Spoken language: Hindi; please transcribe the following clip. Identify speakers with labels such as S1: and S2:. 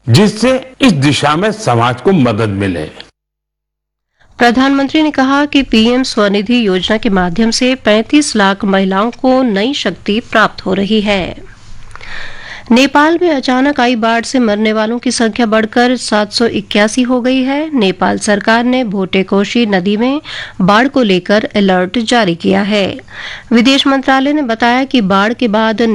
S1: जिससे इस दिशा में समाज को मदद मिले।
S2: प्रधानमंत्री ने कहा कि पीएम स्वनिधि योजना के माध्यम से 35 लाख महिलाओं को नई शक्ति प्राप्त हो रही है। नेपाल में अचानक आई बाढ़ से मरने वालों की संख्या बढ़कर 781 हो गई है। नेपाल सरकार ने भोटेकोशी नदी में बाढ़ को लेकर अलर्ट जारी किया है। विदेश मंत्रालय ने बताया कि बाढ़ के बाद